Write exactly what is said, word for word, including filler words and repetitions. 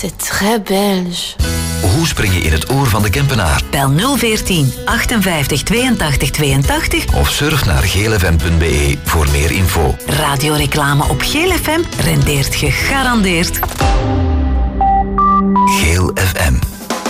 c'est très belge. Hoe spring je in het oor van de Kempenaar? Bel nul veertien achtenvijftig tweeëntachtig tweeëntachtig Of surf naar geel f m punt b e voor meer info. Radioreclame op Geel F M rendeert gegarandeerd. Geel F M.